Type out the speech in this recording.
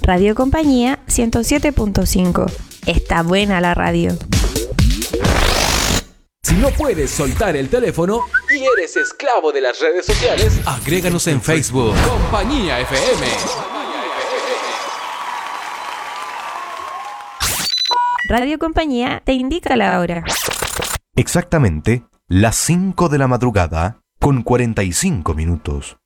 Radio Compañía 107.5. Está buena la radio. Si no puedes soltar el teléfono y eres esclavo de las redes sociales, agréganos en Facebook. Compañía FM. Radio Compañía te indica la hora. Exactamente las 5 de la madrugada con 45 minutos.